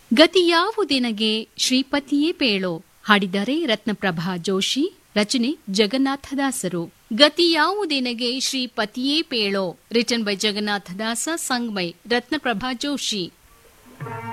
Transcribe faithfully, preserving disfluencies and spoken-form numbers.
ಗತಿಯಾವುದೆನಗೆ ಶ್ರೀಪತಿಯೇ ಪೇಳೋ ಹಾಡಿದ್ದಾರೆ ರತ್ನಪ್ರಭಾ ಜೋಶಿ, ರಚನೆ Jagannatha Dasaru. ಗತಿಯಾವುದೆನಗೆ ಶ್ರೀಪತಿಯೇ ಪೇಳೋ written by Jagannatha Dasa, sung by Ratnaprabha Joshi.